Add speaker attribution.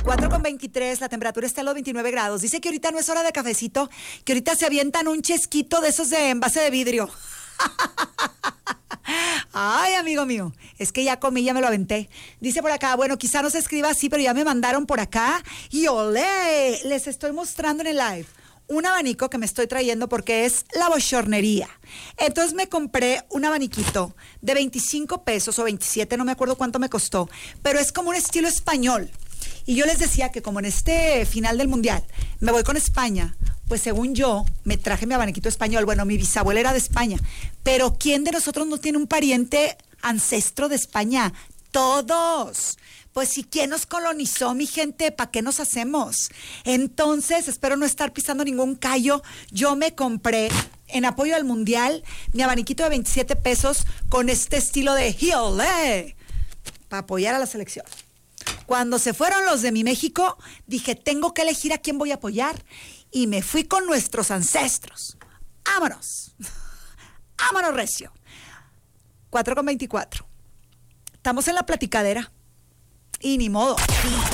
Speaker 1: 4:23, la temperatura está a los 29 grados. Dice que ahorita no es hora de cafecito, que ahorita se avientan un chesquito de esos de envase de vidrio. Ay, amigo mío, es que ya comí, ya me lo aventé. Dice por acá, bueno, quizá no se escriba así, pero ya me mandaron por acá. Y olé, les estoy mostrando en el live un abanico que me estoy trayendo porque es la bochornería. Entonces me compré un abaniquito de 25 pesos o 27, no me acuerdo cuánto me costó, pero es como un estilo español. Y yo les decía que como en este final del mundial me voy con España, pues según yo me traje mi abaniquito español. Bueno, mi bisabuela era de España, pero ¿quién de nosotros no tiene un pariente ancestro de España? Todos. Pues si quién nos colonizó, mi gente, ¿para qué nos hacemos? Entonces, espero no estar pisando ningún callo. Yo me compré, en apoyo al mundial, mi abaniquito de 27 pesos con este estilo de ¡Hiole! Para apoyar a la selección. Cuando se fueron los de mi México, dije, tengo que elegir a quién voy a apoyar. Y me fui con nuestros ancestros. ¡Vámonos! ¡Vámonos, recio! 4:24. Estamos en la platicadera. Y ni modo.